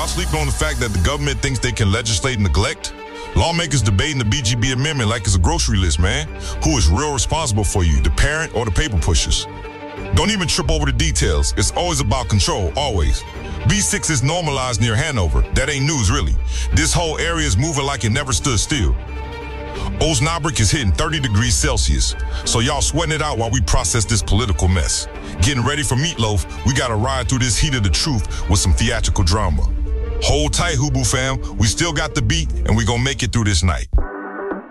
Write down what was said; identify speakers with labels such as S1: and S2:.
S1: sleeping on the fact that the government thinks they can legislate neglect? Lawmakers debating the BGB amendment like it's a grocery list, man. Who is real responsible for you, the parent or the paper pushers? Don't even trip over the details. It's always about control, always. B6 is normalized near Hanover. That ain't news, really. This whole area is moving like it never stood still. Osnabrück is hitting 30 degrees Celsius, so y'all sweating it out while we process this political mess. Getting ready for Meatloaf, we gotta ride through this heat of the truth with some theatrical drama. Hold tight, Hubu fam. We still got the beat, and we gonna make it through this night.